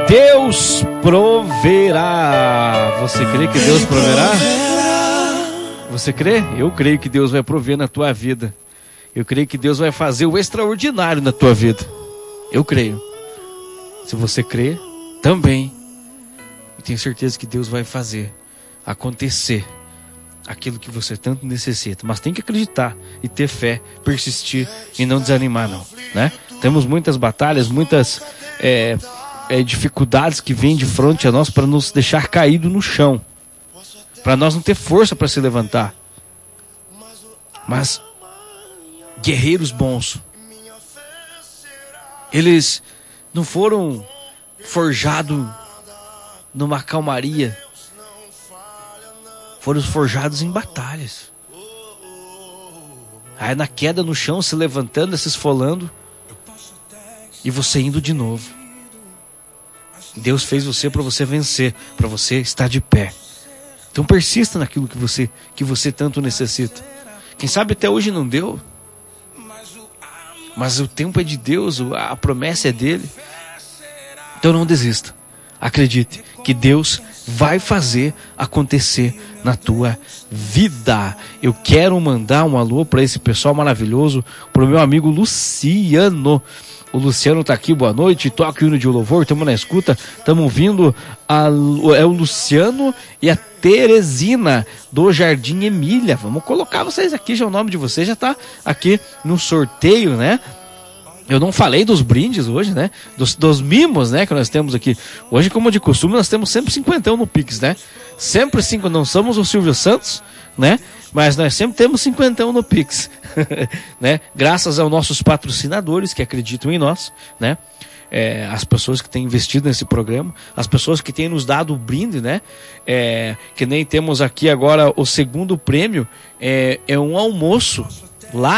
Deus proverá. Você crê que Deus proverá? Você crê? Eu creio que Deus vai prover na tua vida. Eu creio que Deus vai fazer o extraordinário na tua vida. Eu creio. Se você crê, também. Eu tenho certeza que Deus vai fazer acontecer aquilo que você tanto necessita. Mas tem que acreditar e ter fé, persistir e não desanimar, não, né? Temos muitas batalhas, muitas dificuldades que vêm de frente a nós para nos deixar caído no chão, para nós não ter força para se levantar. Mas guerreiros bons, eles não foram forjados numa calmaria, foram forjados em batalhas. Aí na queda no chão, se levantando, se esfolando, e você indo de novo. Deus fez você para você vencer, para você estar de pé. Então persista naquilo que você tanto necessita. Quem sabe até hoje não deu, mas o tempo é de Deus, a promessa é dele. Então não desista. Acredite que Deus vai fazer acontecer na tua vida. Eu quero mandar um alô para esse pessoal maravilhoso, para o meu amigo Luciano. O Luciano tá aqui, boa noite, toca o hino de louvor, estamos na escuta, estamos ouvindo é o Luciano e a Teresina do Jardim Emília. Vamos colocar vocês aqui, já o nome de vocês já tá aqui no sorteio, né? Eu não falei dos brindes hoje, né? Dos mimos, né? Que nós temos aqui. Hoje, como de costume, nós temos sempre 50 no Pix, né? Sempre 5, não somos o Silvio Santos, né? Mas nós sempre temos 50 no Pix, né? Graças aos nossos patrocinadores que acreditam em nós, né? As pessoas que têm investido nesse programa, as pessoas que têm nos dado o brinde, né? Que nem temos aqui agora o segundo prêmio, é um almoço lá